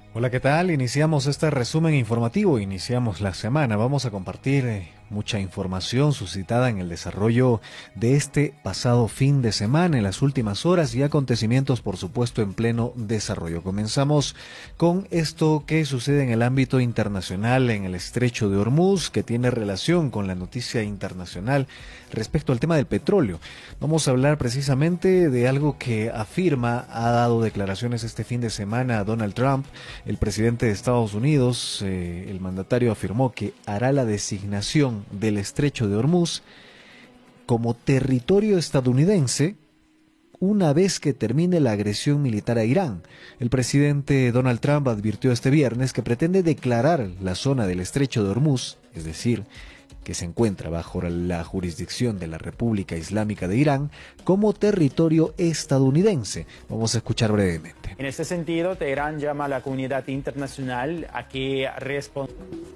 Hola, ¿qué tal? Iniciamos este resumen informativo, iniciamos la semana. Vamos a compartir mucha información suscitada en el desarrollo de este pasado fin de semana, en las últimas horas y acontecimientos, por supuesto, en pleno desarrollo. Comenzamos con esto que sucede en el ámbito internacional, en el Estrecho de Hormuz, que tiene relación con la noticia internacional respecto al tema del petróleo. Vamos a hablar precisamente de algo que ha dado declaraciones este fin de semana Donald Trump, el presidente de Estados Unidos. El mandatario afirmó que hará la designación del Estrecho de Hormuz como territorio estadounidense una vez que termine la agresión militar a Irán. El presidente Donald Trump advirtió este viernes que pretende declarar la zona del Estrecho de Hormuz, es decir, que se encuentra bajo la jurisdicción de la República Islámica de Irán, como territorio estadounidense. Vamos a escuchar brevemente. En este sentido, Teherán llama a la comunidad internacional a que responda.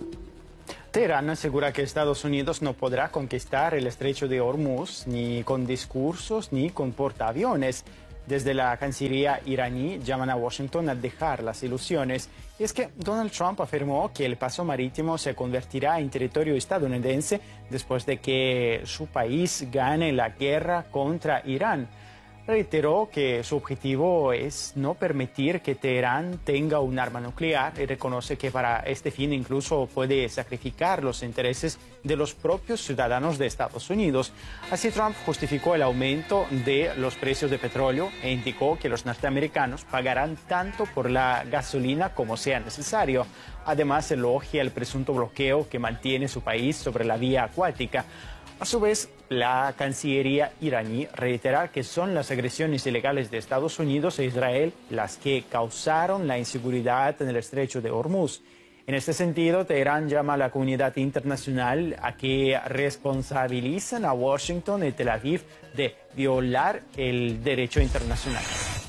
Teherán asegura que Estados Unidos no podrá conquistar el Estrecho de Hormuz ni con discursos ni con portaaviones. Desde la Cancillería iraní llaman a Washington a dejar las ilusiones. Y es que Donald Trump afirmó que el paso marítimo se convertirá en territorio estadounidense después de que su país gane la guerra contra Irán. Reiteró que su objetivo es no permitir que Teherán tenga un arma nuclear y reconoce que para este fin incluso puede sacrificar los intereses de los propios ciudadanos de Estados Unidos. Así, Trump justificó el aumento de los precios de petróleo e indicó que los norteamericanos pagarán tanto por la gasolina como sea necesario. Además, elogia el presunto bloqueo que mantiene su país sobre la vía acuática. A su vez, la Cancillería iraní reitera que son las agresiones ilegales de Estados Unidos e Israel las que causaron la inseguridad en el Estrecho de Hormuz. En este sentido, Teherán llama a la comunidad internacional a que responsabilicen a Washington y Tel Aviv de violar el derecho internacional.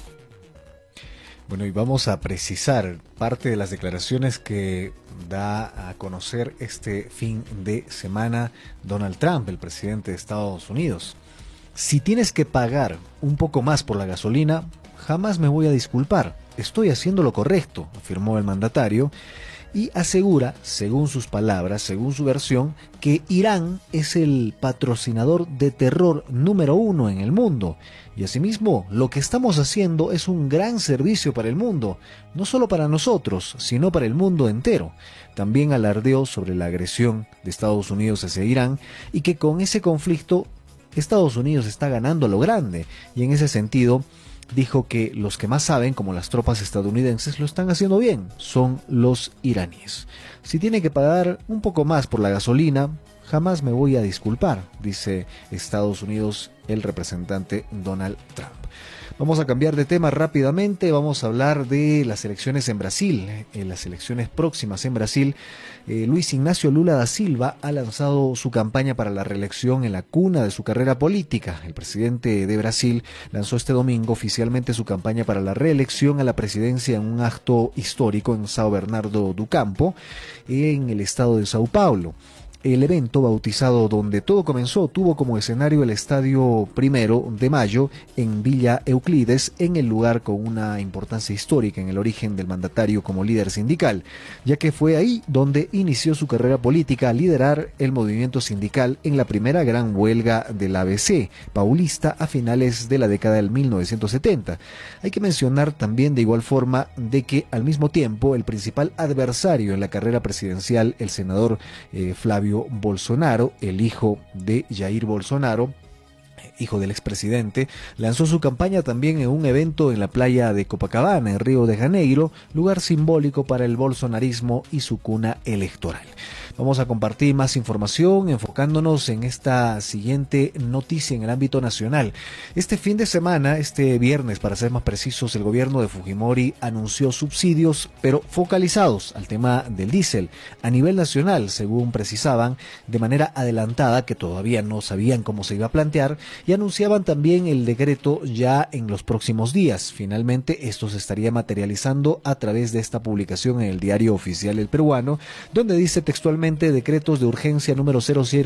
Bueno, y vamos a precisar parte de las declaraciones que da a conocer este fin de semana Donald Trump, el presidente de Estados Unidos. Si tienes que pagar un poco más por la gasolina, jamás me voy a disculpar. Estoy haciendo lo correcto, afirmó el mandatario, y asegura, según sus palabras, según su versión, que Irán es el patrocinador de terror número 1 en el mundo. Y asimismo, lo que estamos haciendo es un gran servicio para el mundo, no solo para nosotros, sino para el mundo entero. También alardeó sobre la agresión de Estados Unidos hacia Irán y que con ese conflicto Estados Unidos está ganando a lo grande. Y en ese sentido, dijo que los que más saben, como las tropas estadounidenses, lo están haciendo bien, son los iraníes. Si tiene que pagar un poco más por la gasolina, jamás me voy a disculpar, dice Estados Unidos, el representante Donald Trump. Vamos a cambiar de tema rápidamente, vamos a hablar de las elecciones en Brasil, las elecciones próximas en Brasil. Luis Ignacio Lula da Silva ha lanzado su campaña para la reelección en la cuna de su carrera política. El presidente de Brasil lanzó este domingo oficialmente su campaña para la reelección a la presidencia en un acto histórico en São Bernardo do Campo, en el estado de Sao Paulo. El evento, bautizado Donde Todo Comenzó, tuvo como escenario el Estadio 1 de Mayo en Villa Euclides, en el lugar con una importancia histórica en el origen del mandatario como líder sindical, ya que fue ahí donde inició su carrera política al liderar el movimiento sindical en la primera gran huelga del ABC paulista a finales de la década del 1970. Hay que mencionar también de igual forma de que al mismo tiempo el principal adversario en la carrera presidencial, el senador Flavio Bolsonaro, el hijo de Jair Bolsonaro, hijo del expresidente, lanzó su campaña también en un evento en la playa de Copacabana, en Río de Janeiro, lugar simbólico para el bolsonarismo y su cuna electoral. Vamos a compartir más información enfocándonos en esta siguiente noticia en el ámbito nacional. Este fin de semana, este viernes para ser más precisos, el gobierno de Fujimori anunció subsidios, pero focalizados al tema del diésel a nivel nacional, según precisaban, de manera adelantada, que todavía no sabían cómo se iba a plantear, y anunciaban también el decreto ya en los próximos días. Finalmente, esto se estaría materializando a través de esta publicación en el Diario Oficial El Peruano, donde dice textualmente: decretos de urgencia número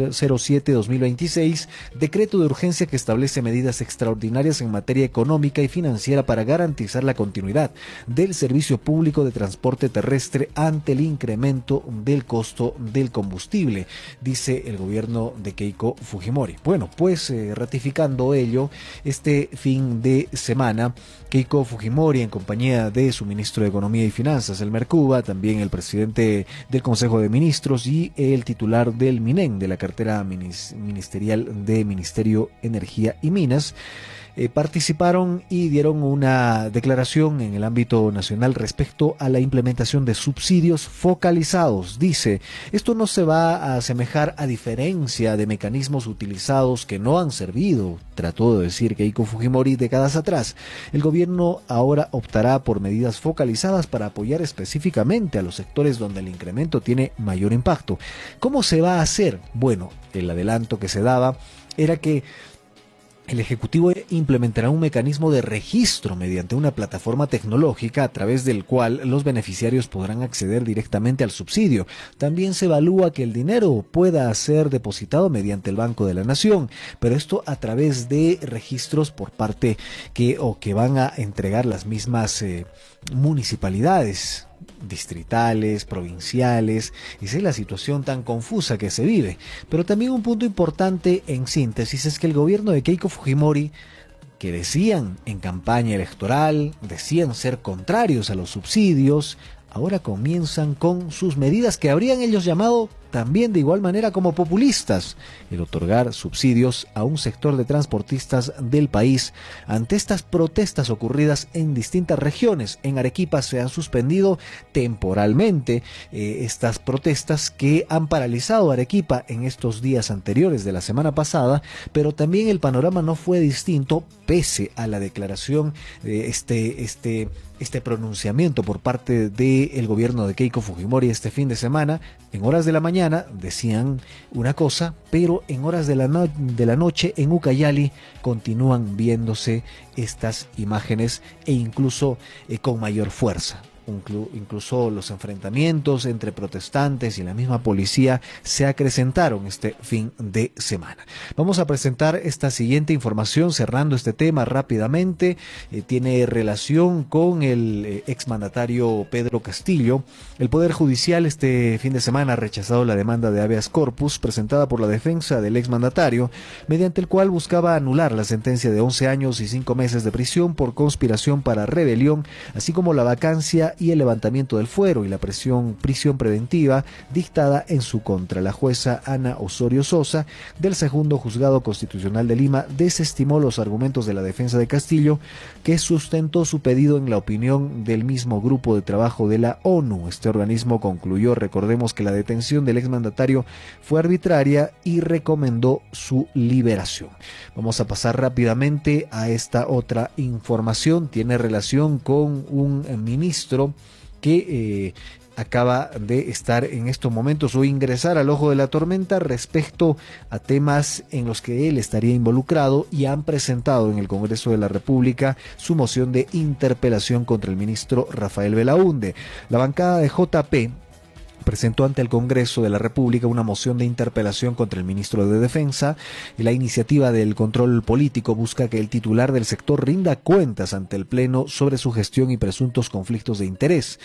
007-2026, decreto de urgencia que establece medidas extraordinarias en materia económica y financiera para garantizar la continuidad del servicio público de transporte terrestre ante el incremento del costo del combustible, dice el gobierno de Keiko Fujimori. Bueno, pues ratificando ello, este fin de semana, Keiko Fujimori, en compañía de su ministro de Economía y Finanzas, Elmer Cuba, también el presidente del Consejo de Ministros y el titular del MINEN, de la cartera ministerial de Ministerio Energía y Minas, participaron y dieron una declaración en el ámbito nacional respecto a la implementación de subsidios focalizados. Dice: esto no se va a asemejar a diferencia de mecanismos utilizados que no han servido, trató de decir Keiko Fujimori décadas atrás. El gobierno ahora optará por medidas focalizadas para apoyar específicamente a los sectores donde el incremento tiene mayor impacto. ¿Cómo se va a hacer? Bueno, el adelanto que se daba era que el Ejecutivo implementará un mecanismo de registro mediante una plataforma tecnológica a través del cual los beneficiarios podrán acceder directamente al subsidio. También se evalúa que el dinero pueda ser depositado mediante el Banco de la Nación, pero esto a través de registros por parte que van a entregar las mismas municipalidades distritales, provinciales. Esa es la situación tan confusa que se vive. Pero también un punto importante en síntesis es que el gobierno de Keiko Fujimori, que decían en campaña electoral, decían ser contrarios a los subsidios, ahora comienzan con sus medidas que habrían ellos llamado también de igual manera como populistas: el otorgar subsidios a un sector de transportistas del país ante estas protestas ocurridas en distintas regiones. En Arequipa se han suspendido temporalmente estas protestas que han paralizado Arequipa en estos días anteriores de la semana pasada, pero también el panorama no fue distinto pese a la declaración de este pronunciamiento por parte del gobierno de Keiko Fujimori este fin de semana. En horas de la mañana decían una cosa, pero en horas de la noche en Ucayali continúan viéndose estas imágenes e incluso con mayor fuerza. Incluso los enfrentamientos entre protestantes y la misma policía se acrecentaron este fin de semana. Vamos a presentar esta siguiente información cerrando este tema rápidamente. Tiene relación con el exmandatario Pedro Castillo. El Poder Judicial este fin de semana ha rechazado la demanda de habeas corpus presentada por la defensa del exmandatario, mediante el cual buscaba anular la sentencia de 11 años y 5 meses de prisión por conspiración para rebelión, así como la vacancia y el levantamiento del fuero y la prisión preventiva dictada en su contra. La jueza Ana Osorio Sosa, del segundo juzgado constitucional de Lima, desestimó los argumentos de la defensa de Castillo, que sustentó su pedido en la opinión del mismo grupo de trabajo de la ONU. Este organismo concluyó, recordemos, que la detención del exmandatario fue arbitraria y recomendó su liberación. Vamos a pasar rápidamente a esta otra información. Tiene relación con un ministro que acaba de estar en estos momentos o ingresar al ojo de la tormenta respecto a temas en los que él estaría involucrado, y han presentado en el Congreso de la República su moción de interpelación contra el ministro Rafael Belaúnde. La bancada de JP presentó ante el Congreso de la República una moción de interpelación contra el ministro de Defensa. La iniciativa del control político busca que el titular del sector rinda cuentas ante el Pleno sobre su gestión y presuntos conflictos de interés.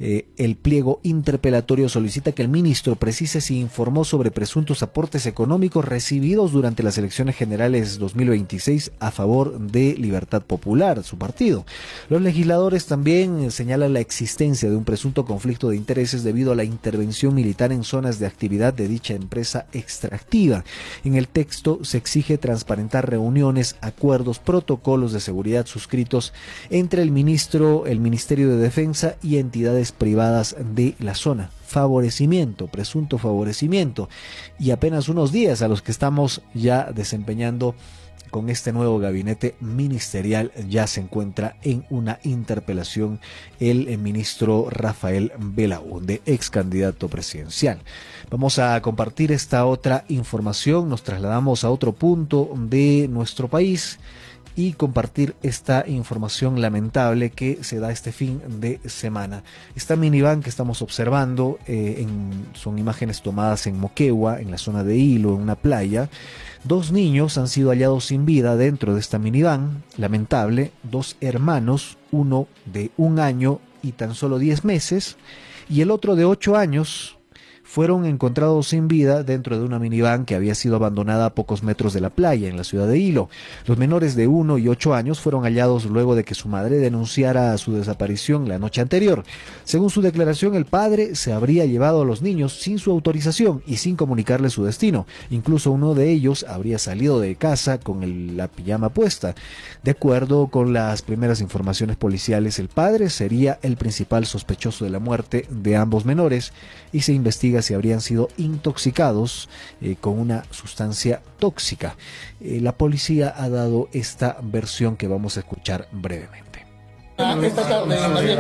El pliego interpelatorio solicita que el ministro precise si informó sobre presuntos aportes económicos recibidos durante las elecciones generales 2026 a favor de Libertad Popular, su partido. Los legisladores también señalan la existencia de un presunto conflicto de intereses debido a la intervención militar en zonas de actividad de dicha empresa extractiva. En el texto se exige transparentar reuniones, acuerdos, protocolos de seguridad suscritos entre el Ministerio de Defensa y entidades privadas de la zona. Favorecimiento, presunto favorecimiento, y apenas unos días a los que estamos ya desempeñando con este nuevo gabinete ministerial ya se encuentra en una interpelación el ministro Rafael Belaúnde, ex candidato presidencial. Vamos a compartir esta otra información, nos trasladamos a otro punto de nuestro país y compartir esta información lamentable que se da este fin de semana. Esta minivan que estamos observando son imágenes tomadas en Moquegua, en la zona de Hilo, en una playa. 2 niños han sido hallados sin vida dentro de esta minivan, lamentable, 2 hermanos, uno de 1 año y tan solo 10 meses, y el otro de 8 años, fueron encontrados sin vida dentro de una minivan que había sido abandonada a pocos metros de la playa en la ciudad de Hilo. Los menores de 1 y 8 años fueron hallados luego de que su madre denunciara su desaparición la noche anterior. Según su declaración, el padre se habría llevado a los niños sin su autorización y sin comunicarles su destino. Incluso uno de ellos habría salido de casa con la pijama puesta. De acuerdo con las primeras informaciones policiales, el padre sería el principal sospechoso de la muerte de ambos menores y se investiga si habrían sido intoxicados con una sustancia tóxica. La policía ha dado esta versión que vamos a escuchar brevemente. Esta tarde,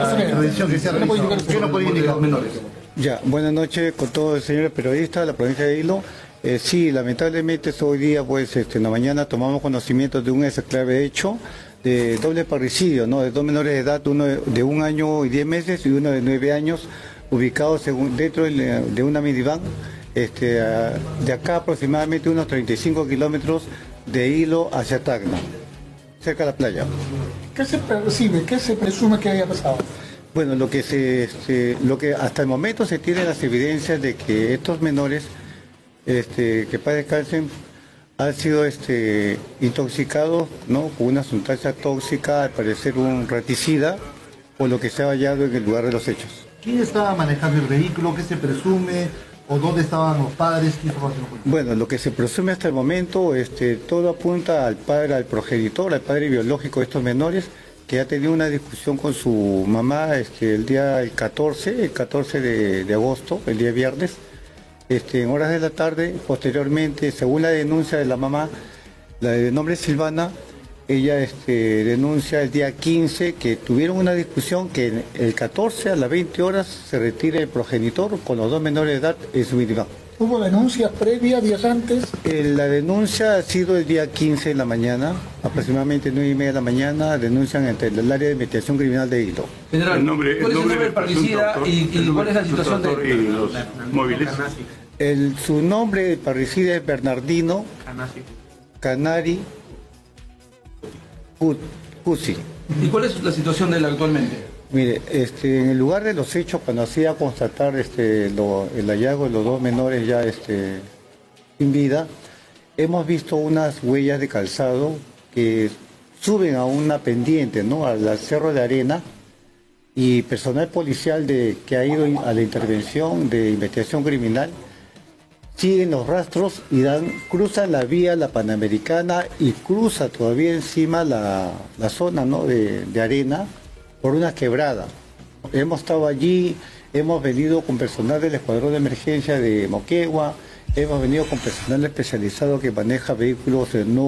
¿qué no puede indicar menores? Ya, buenas noches con todos los señores periodistas de la provincia de Hilo. Sí, lamentablemente hoy día, pues, en la mañana tomamos conocimiento de un execrable hecho de doble parricidio, ¿no? De 2 menores de edad, uno de 1 año y 10 meses y uno de 9 años, ubicados dentro de una minivan, de acá aproximadamente unos 35 kilómetros de Hilo hacia Tacna, cerca de la playa. ¿Qué se percibe? ¿Qué se presume que haya pasado? Bueno, lo que hasta el momento se tiene las evidencias de que estos menores, que para descansen, han sido intoxicados, ¿no?, con una sustancia tóxica, al parecer un raticida, por lo que se ha hallado en el lugar de los hechos. ¿Quién estaba manejando el vehículo? ¿Qué se presume? ¿O dónde estaban los padres? Bueno, lo que se presume hasta el momento, todo apunta al padre, al progenitor, al padre biológico de estos menores, que ha tenido una discusión con su mamá el día 14 de agosto, el día viernes, en horas de la tarde. Posteriormente, según la denuncia de la mamá, la de nombre Silvana, ella denuncia el día 15 que tuvieron una discusión, que el 14 a las 20 horas se retira el progenitor con los 2 menores de edad en su minivan. ¿Hubo denuncias previas, días antes? La denuncia ha sido el día 15 en la mañana, aproximadamente 9:30 de la mañana, denuncian ante el área de investigación criminal de Hilo. General, ¿cuál es el nombre del parricida y cuál es la situación de los móviles? Su nombre del parricida es Bernardino Canari Cusi. ¿Y cuál es la situación de él actualmente? Mire, en el lugar de los hechos, cuando hacía constatar el hallazgo de los 2 menores ya sin vida, hemos visto unas huellas de calzado que suben a una pendiente, ¿no?, al cerro de arena, y personal policial que ha ido a la intervención de investigación criminal siguen los rastros y cruzan la vía, la Panamericana, y cruza todavía encima la zona, ¿no?, de arena, por una quebrada. Hemos estado allí, hemos venido con personal del Escuadrón de Emergencia de Moquegua, hemos venido con personal especializado que maneja vehículos,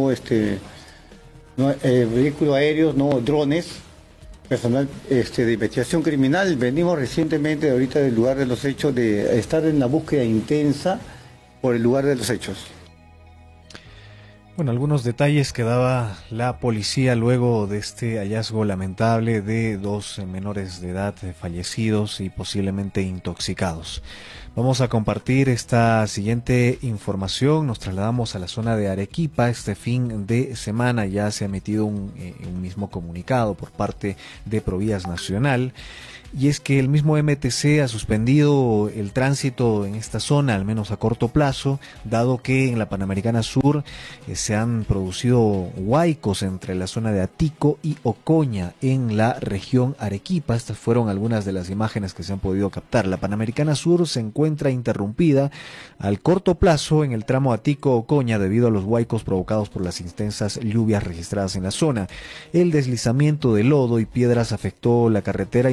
vehículos aéreos, no drones, personal de investigación criminal. Venimos recientemente ahorita del lugar de los hechos, de estar en la búsqueda intensa por el lugar de los hechos. Bueno, algunos detalles que daba la policía luego de este hallazgo lamentable de 2 menores de edad fallecidos y posiblemente intoxicados. Vamos a compartir esta siguiente información. Nos trasladamos a la zona de Arequipa. Este fin de semana ya se ha emitido un mismo comunicado por parte de Provías Nacional. Y es que el mismo MTC ha suspendido el tránsito en esta zona, al menos a corto plazo, dado que en la Panamericana Sur se han producido huaicos entre la zona de Atico y Ocoña en la región Arequipa. Estas fueron algunas de las imágenes que se han podido captar. La Panamericana Sur se encuentra interrumpida al corto plazo en el tramo Atico-Ocoña debido a los huaicos provocados por las intensas lluvias registradas en la zona. El deslizamiento de lodo y piedras afectó la carretera y mantiene el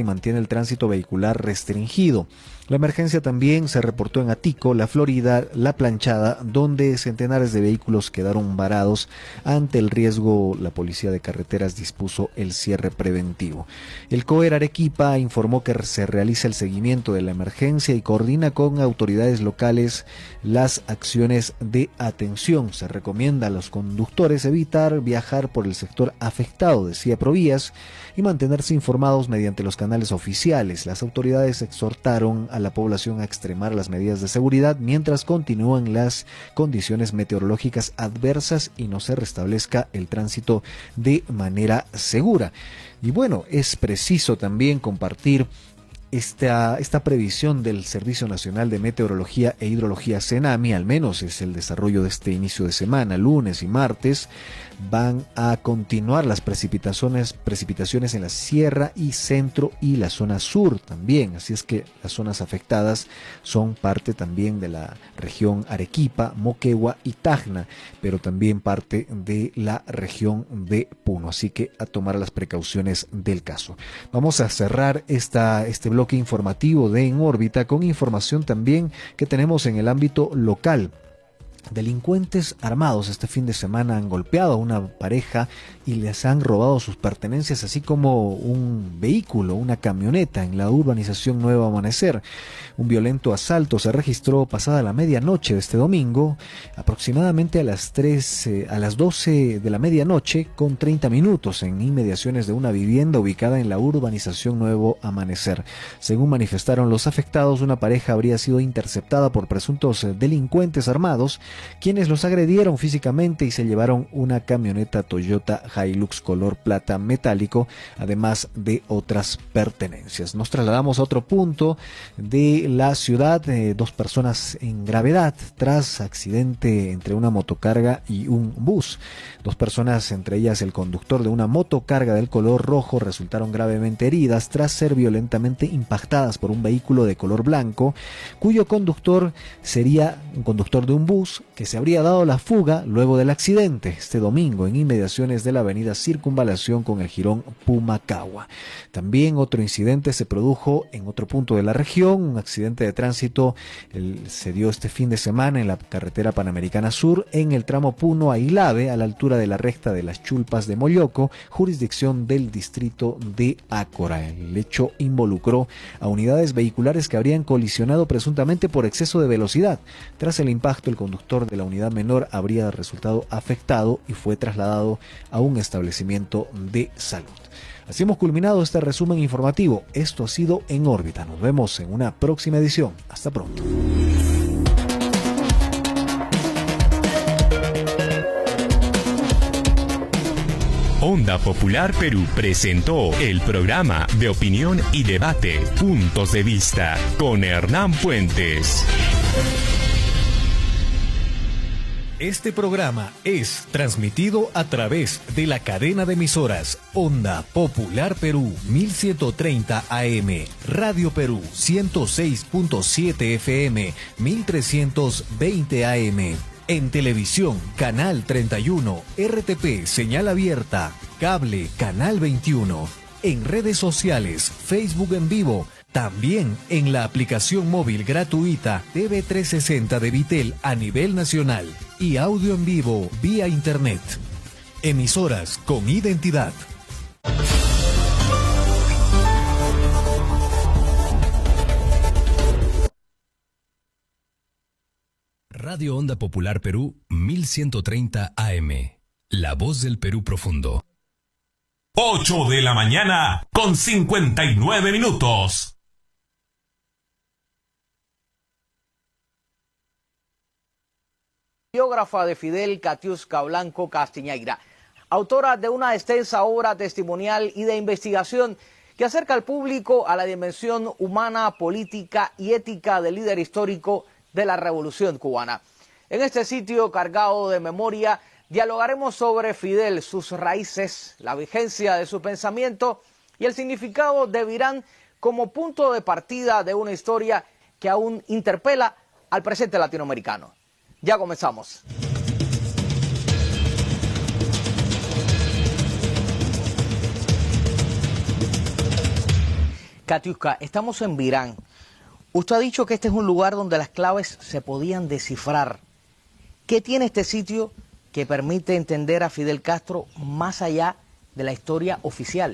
tránsito vehicular restringido. La emergencia también se reportó en Atico, La Florida, La Planchada, donde centenares de vehículos quedaron varados. Ante el riesgo, la Policía de Carreteras dispuso el cierre preventivo. El COER Arequipa informó que se realiza el seguimiento de la emergencia y coordina con autoridades locales las acciones de atención. Se recomienda a los conductores evitar viajar por el sector afectado, decía Provías, y mantenerse informados mediante los canales oficiales. Las autoridades exhortaron a la población a extremar las medidas de seguridad mientras continúan las condiciones meteorológicas adversas y no se restablezca el tránsito de manera segura. Y bueno, es preciso también compartir esta previsión del Servicio Nacional de Meteorología e Hidrología CENAMI, al menos es el desarrollo de este inicio de semana, lunes y martes. Van a continuar las precipitaciones en la sierra y centro y la zona sur también, así es que las zonas afectadas son parte también de la región Arequipa, Moquegua y Tacna, pero también parte de la región de Puno, así que a tomar las precauciones del caso. Vamos a cerrar este bloque informativo de En órbita con información también que tenemos en el ámbito local. Delincuentes armados este fin de semana han golpeado a una pareja y les han robado sus pertenencias, así como un vehículo, una camioneta, en la urbanización Nuevo Amanecer. Un violento asalto se registró pasada la medianoche de este domingo, aproximadamente a las 12 de la medianoche con 30 minutos, en inmediaciones de una vivienda ubicada en la urbanización Nuevo Amanecer. Según manifestaron los afectados, una pareja habría sido interceptada por presuntos delincuentes armados, quienes los agredieron físicamente y se llevaron una camioneta Toyota Hilux color plata metálico, además de otras pertenencias. Nos trasladamos a otro punto de la ciudad. Dos personas en gravedad tras accidente entre una motocarga y un bus. Dos personas, entre ellas el conductor de una motocarga del color rojo, resultaron gravemente heridas tras ser violentamente impactadas por un vehículo de color blanco, cuyo conductor sería un conductor de un bus que se habría dado la fuga luego del accidente este domingo en inmediaciones de la avenida Circunvalación con el jirón Pumacagua. También otro incidente se produjo en otro punto de la región. Un accidente de tránsito se dio este fin de semana en la carretera Panamericana Sur, en el tramo Puno a Ilave, a la altura de la recta de las Chulpas de Moyoco, jurisdicción del distrito de Ácora. El hecho involucró a unidades vehiculares que habrían colisionado presuntamente por exceso de velocidad. Tras el impacto, el conductor de la unidad menor habría resultado afectado y fue trasladado a un establecimiento de salud. Así hemos culminado este resumen informativo. Esto ha sido En órbita. Nos vemos en una próxima edición. Hasta pronto. Onda Popular Perú presentó el programa de opinión y debate Puntos de Vista con Hernán Puentes. Este programa es transmitido a través de la cadena de emisoras Onda Popular Perú 1130 AM, Radio Perú 106.7 FM, 1320 AM. En televisión, Canal 31, RTP, señal abierta, cable, Canal 21. En redes sociales, Facebook en vivo. También en la aplicación móvil gratuita TV360 de Vitel a nivel nacional y audio en vivo vía internet. Emisoras con identidad. Radio Onda Popular Perú 1130 AM. La voz del Perú profundo. 8 de la mañana con 59 minutos. Biógrafa de Fidel, Katiuska Blanco Castiñeira, autora de una extensa obra testimonial y de investigación que acerca al público a la dimensión humana, política y ética del líder histórico de la Revolución Cubana. En este sitio cargado de memoria dialogaremos sobre Fidel, sus raíces, la vigencia de su pensamiento y el significado de Virán como punto de partida de una historia que aún interpela al presente latinoamericano. Ya comenzamos. Katiuska, estamos en Virán. Usted ha dicho que este es un lugar donde las claves se podían descifrar. ¿Qué tiene este sitio que permite entender a Fidel Castro más allá de la historia oficial?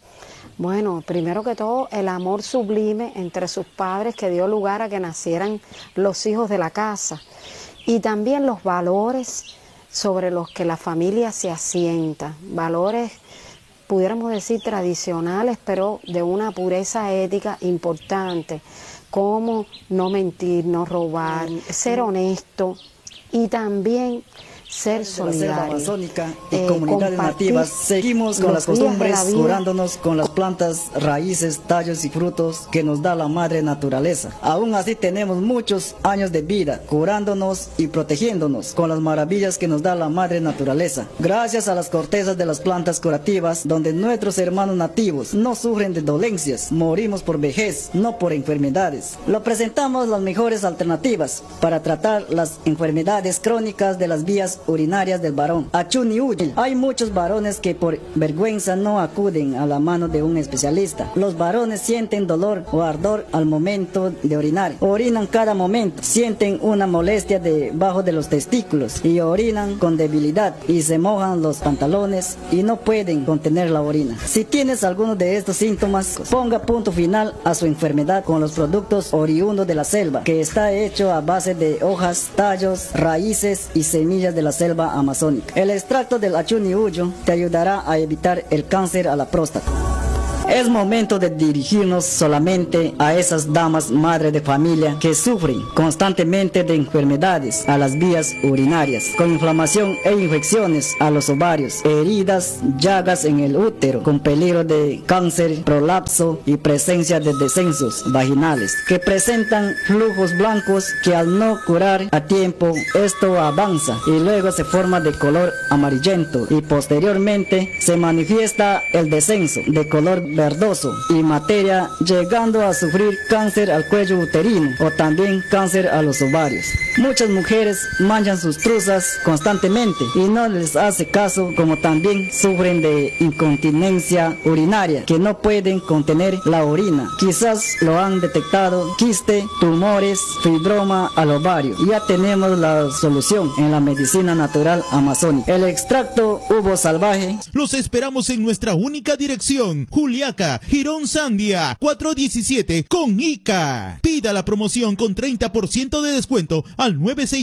Bueno, primero que todo, el amor sublime entre sus padres que dio lugar a que nacieran los hijos de la casa. Y también los valores sobre los que la familia se asienta. Valores, pudiéramos decir, tradicionales, pero de una pureza ética importante. Como no mentir, no robar, ser honesto y también ser solidario. La selva amazónica y comunidades nativas seguimos con las costumbres, curándonos con las plantas, raíces, tallos y frutos que nos da la madre naturaleza. Aún así tenemos muchos años de vida curándonos y protegiéndonos con las maravillas que nos da la madre naturaleza. Gracias a las cortezas de las plantas curativas, donde nuestros hermanos nativos no sufren de dolencias, morimos por vejez, no por enfermedades. Lo presentamos las mejores alternativas para tratar las enfermedades crónicas de las vías urinarias del varón. Achuni Uji. Hay muchos varones que por vergüenza no acuden a la mano de un especialista. Los varones sienten dolor o ardor al momento de orinar. Orinan cada momento. Sienten una molestia debajo de los testículos y orinan con debilidad y se mojan los pantalones y no pueden contener la orina. Si tienes alguno de estos síntomas, ponga punto final a su enfermedad con los productos oriundos de la selva, que está hecho a base de hojas, tallos, raíces y semillas de la selva amazónica. El extracto del Achuni Uyo te ayudará a evitar el cáncer a la próstata. Es momento de dirigirnos solamente a esas damas madres de familia que sufren constantemente de enfermedades a las vías urinarias, con inflamación e infecciones a los ovarios, heridas, llagas en el útero, con peligro de cáncer, prolapso y presencia de descensos vaginales, que presentan flujos blancos que al no curar a tiempo, esto avanza y luego se forma de color amarillento y posteriormente se manifiesta el descenso de color verdoso y materia, llegando a sufrir cáncer al cuello uterino o también cáncer a los ovarios. Muchas mujeres manchan sus truzas constantemente y no les hace caso, como también sufren de incontinencia urinaria, que no pueden contener la orina. Quizás lo han detectado: quiste, tumores, fibroma al ovario. Ya tenemos la solución en la medicina natural amazónica. El extracto uvo salvaje. Los esperamos en nuestra única dirección, Juliaca, Girón Sandia, 417 con ICA. Pida la promoción con 30% de descuento al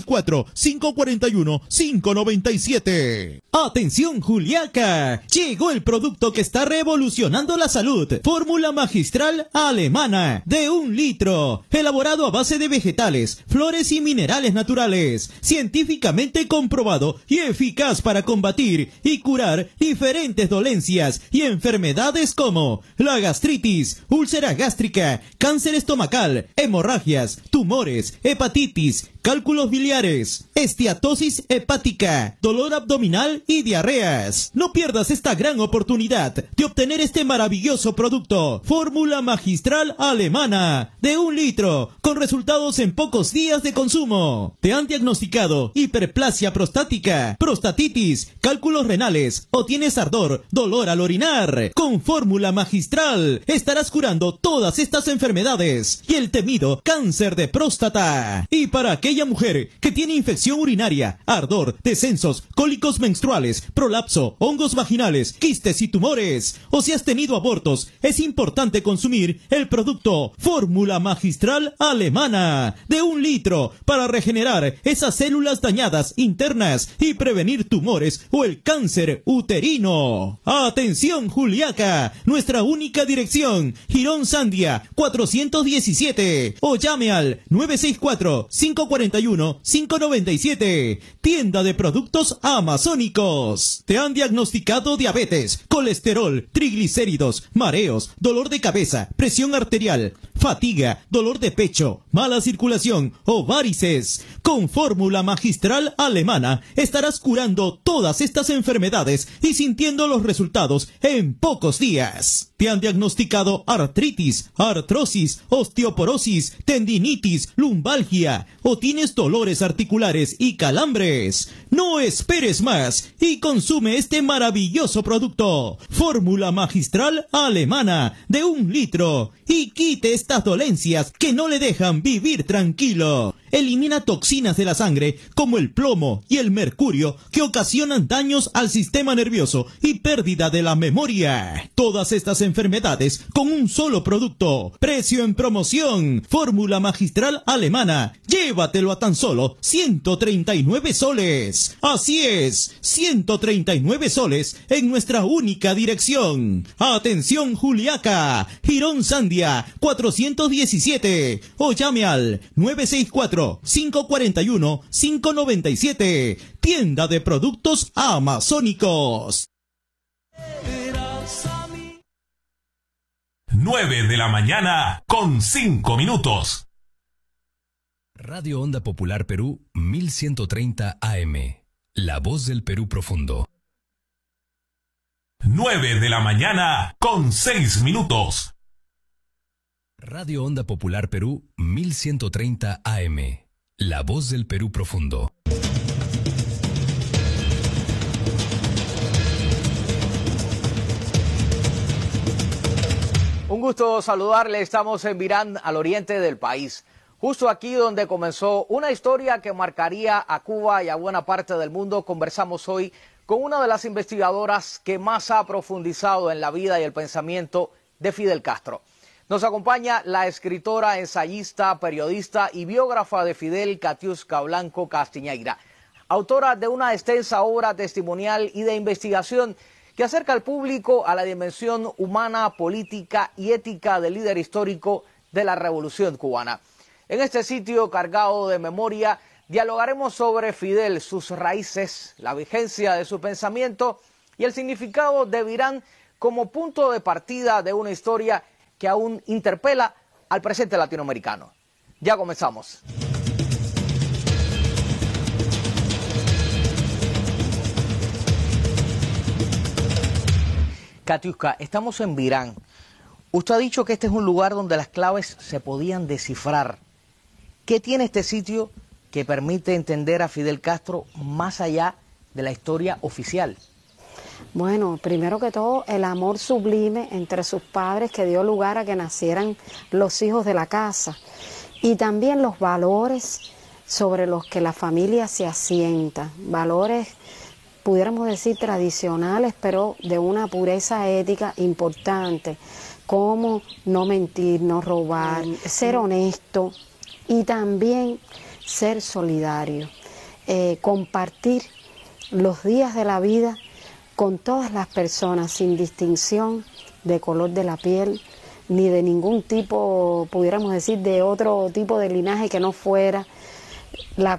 964-541-597. Atención Juliaca, llegó el producto que está revolucionando la salud. Fórmula magistral alemana de 1 litro, elaborado a base de vegetales, flores y minerales naturales, científicamente comprobado y eficaz para combatir y curar diferentes dolencias y enfermedades como la gastritis, úlcera gástrica, cáncer estomacal, hemorragias, tumores, hepatitis, cálculos biliares, esteatosis hepática, dolor abdominal y diarreas. No pierdas esta gran oportunidad de obtener este maravilloso producto. Fórmula magistral alemana de 1 litro, con resultados en pocos días de consumo. ¿Te han diagnosticado hiperplasia prostática, prostatitis, cálculos renales o tienes ardor, dolor al orinar? Con fórmula magistral estarás curando todas estas enfermedades y el temido cáncer de próstata. Y para aquella mujer que tiene infección urinaria, ardor, descensos, cólicos menstruales, prolapso, hongos vaginales, quistes y tumores, o si has tenido abortos, es importante consumir el producto Fórmula Magistral Alemana de 1 litro para regenerar esas células dañadas internas y prevenir tumores o el cáncer uterino. ¡Atención Juliaca! Nuestra única dirección, Girón Sandia, 417, o llame al 964-541-597. Tienda de productos amazónicos. ¿Te han diagnosticado diabetes, colesterol, triglicéridos, mareos, dolor de cabeza, presión arterial, fatiga, dolor de pecho, mala circulación o varices. Con Fórmula Magistral Alemana estarás curando todas estas enfermedades y sintiendo los resultados en pocos días. ¿Te han diagnosticado artritis, artrosis, osteoporosis, tendinitis, lumbalgia o tienes dolores articulares y calambres? No esperes más y consume este maravilloso producto. Fórmula Magistral Alemana de 1 litro y quite estas dolencias que no le dejan vivir tranquilo. Elimina toxinas de la sangre como el plomo y el mercurio que ocasionan daños al sistema nervioso y pérdida de la memoria. Todas estas enfermedades con un solo producto. Precio en promoción. Fórmula Magistral Alemana. Llévatelo a tan solo 139 soles. Así es, 139 soles en nuestra única dirección. Atención Juliaca, Girón Sandia 417 o llame al 964-541-597. Tienda de productos amazónicos. 9 de la mañana con 5 minutos. Radio Onda Popular Perú 1130 AM. La voz del Perú profundo. 9 de la mañana con 6 minutos. Radio Onda Popular Perú 1130 AM. La voz del Perú profundo. Un gusto saludarle, estamos en Virán, al oriente del país. Justo aquí donde comenzó una historia que marcaría a Cuba y a buena parte del mundo. Conversamos hoy con una de las investigadoras que más ha profundizado en la vida y el pensamiento de Fidel Castro. Nos acompaña la escritora, ensayista, periodista y biógrafa de Fidel, Katiuska Blanco Castiñeira, autora de una extensa obra testimonial y de investigación que acerca al público a la dimensión humana, política y ética del líder histórico de la Revolución Cubana. En este sitio cargado de memoria dialogaremos sobre Fidel, sus raíces, la vigencia de su pensamiento y el significado de Virán como punto de partida de una historia que aún interpela al presente latinoamericano. Ya comenzamos. Katiuska, estamos en Virán. Usted ha dicho que este es un lugar donde las claves se podían descifrar. ¿Qué tiene este sitio que permite entender a Fidel Castro más allá de la historia oficial? Bueno, primero que todo, el amor sublime entre sus padres que dio lugar a que nacieran los hijos de la casa. Y también los valores sobre los que la familia se asienta. Valores, pudiéramos decir, tradicionales, pero de una pureza ética importante. Como no mentir, no robar, ser honesto y también ser solidario. Compartir los días de la vida con todas las personas, sin distinción de color de la piel, ni de ningún tipo, pudiéramos decir, de otro tipo de linaje que no fuera la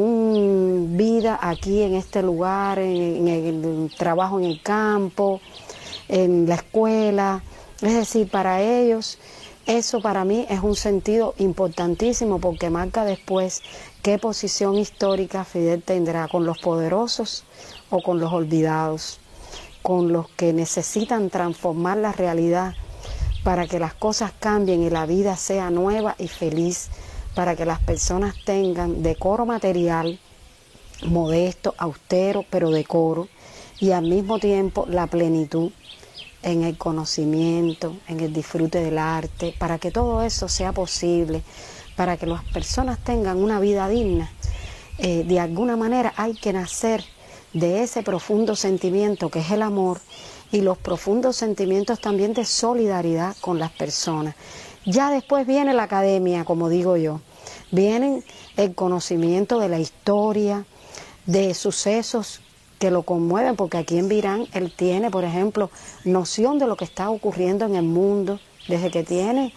común vida aquí en este lugar, en el trabajo en el campo, en la escuela. Es decir, para ellos, eso para mí es un sentido importantísimo porque marca después qué posición histórica Fidel tendrá con los poderosos o con los olvidados, con los que necesitan transformar la realidad para que las cosas cambien y la vida sea nueva y feliz, para que las personas tengan decoro material, modesto, austero, pero decoro, y al mismo tiempo la plenitud en el conocimiento, en el disfrute del arte, para que todo eso sea posible, para que las personas tengan una vida digna. De alguna manera hay que nacer de ese profundo sentimiento que es el amor y los profundos sentimientos también de solidaridad con las personas. Ya después viene la academia, como digo yo, viene el conocimiento de la historia, de sucesos que lo conmueven, porque aquí en Virán él tiene, por ejemplo, noción de lo que está ocurriendo en el mundo, desde que tiene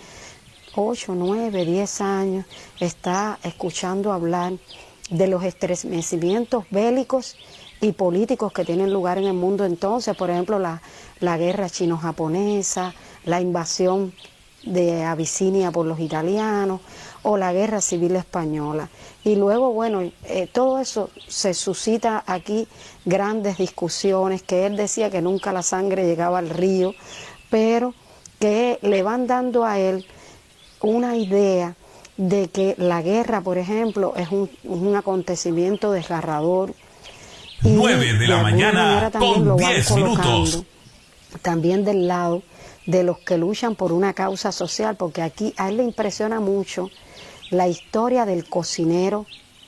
8, 9, 10 años, está escuchando hablar de los estremecimientos bélicos y políticos que tienen lugar en el mundo entonces, por ejemplo, la guerra chino-japonesa, la invasión de Abisinia por los italianos, o la Guerra Civil Española. Y luego, bueno, todo eso se suscita aquí grandes discusiones, que él decía que nunca la sangre llegaba al río, pero que le van dando a él una idea de que la guerra, por ejemplo, es un acontecimiento desgarrador. 9 de la mañana con 10 minutos. También del lado de los que luchan por una causa social, porque aquí a él le impresiona mucho la historia del cocinero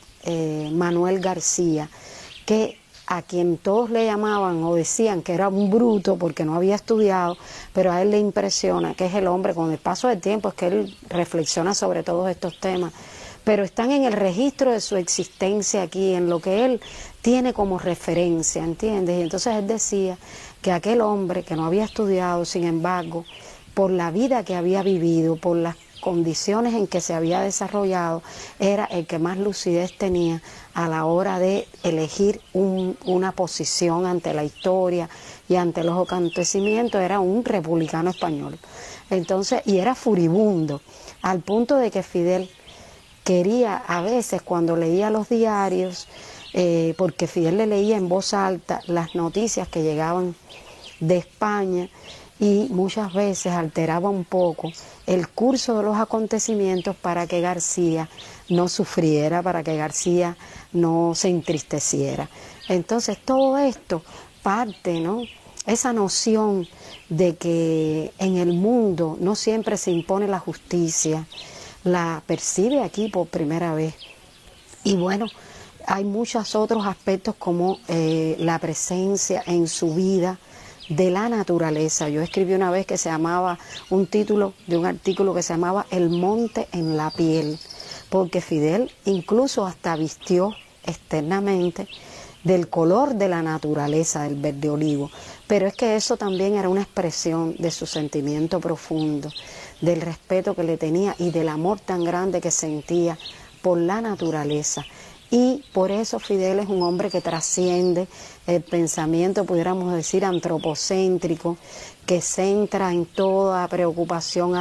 Manuel García, que a quien todos le llamaban o decían que era un bruto porque no había estudiado, pero a él le impresiona que es el hombre, con el paso del tiempo es que él reflexiona sobre todos estos temas, pero están en el registro de su existencia aquí, en lo que él tiene como referencia, ¿entiendes? Y entonces él decía que aquel hombre que no había estudiado, sin embargo, por la vida que había vivido, por las condiciones en que se había desarrollado, era el que más lucidez tenía a la hora de elegir una posición ante la historia y ante los acontecimientos. Era un republicano español. Entonces, y era furibundo, al punto de que Fidel quería a veces, cuando leía los diarios, porque Fidel le leía en voz alta las noticias que llegaban de España, y muchas veces alteraba un poco el curso de los acontecimientos para que García no sufriera, para que García no se entristeciera. Entonces todo esto parte, ¿no? Esa noción de que en el mundo no siempre se impone la justicia, la percibe aquí por primera vez. Y bueno, hay muchos otros aspectos como la presencia en su vida de la naturaleza. Yo escribí una vez que se llamaba, un título de un artículo que se llamaba El monte en la piel, porque Fidel incluso hasta vistió externamente del color de la naturaleza, del verde olivo, pero es que eso también era una expresión de su sentimiento profundo, del respeto que le tenía y del amor tan grande que sentía por la naturaleza. Y por eso Fidel es un hombre que trasciende el pensamiento, pudiéramos decir, antropocéntrico, que centra en toda preocupación